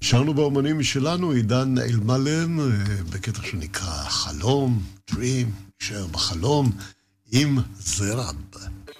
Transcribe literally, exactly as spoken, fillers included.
שרנו באומנים משלנו, עידן אלמלם, בקטע שנקרא חלום, Dream, נשאר בחלום, עם זרב.